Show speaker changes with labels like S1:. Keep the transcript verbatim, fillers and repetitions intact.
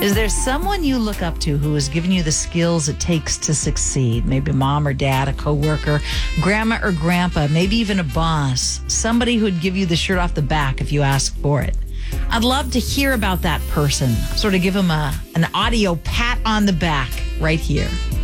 S1: Is there someone you look up to who has given you the skills it takes to succeed? Maybe mom or dad, a coworker, grandma or grandpa, maybe even a boss. Somebody who'd give you the shirt off the back if you ask for it. I'd love to hear about that person. Sort of give them a, an audio pat on the back right here.